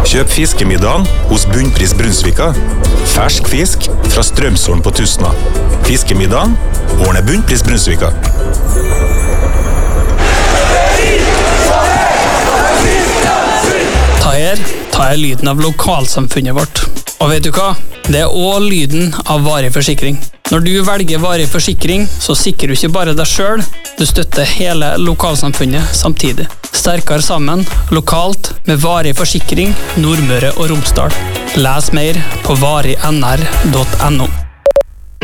Kjøp fiskemiddagen hos Bunnpris Brunsvika. Fersk fisk fra Strømsholm på Tusna. Fiskemiddagen ordner Bunnpris Brunsvika. Ta her lyden av lokalsamfunnet vårt. Og vet du hva? Det også lyden av varig forsikring. Når du velger varig forsikring, så sikrer du ikke bare deg selv, du støtter hele lokalsamfunnet samtidig. Sterkere sammen, lokalt, med varig forsikring, Nordmøre og Romsdal. Les mer på varignr.no.